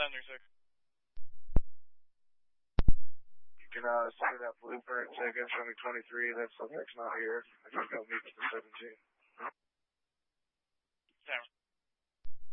936. You can send that blueprint ticket, show me 23, that subject's not here. I just got me to the 17. Sam.